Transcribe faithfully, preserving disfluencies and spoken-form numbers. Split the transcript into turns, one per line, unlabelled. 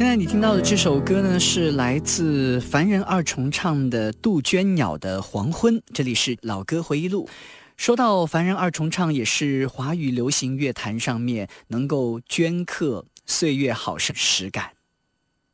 现在你听到的这首歌呢，是来自凡人二重唱的杜鹃鸟的《黄昏》，这里是老歌回忆录。说到凡人二重唱，也是华语流行乐坛上面能够镌刻岁月好生实感。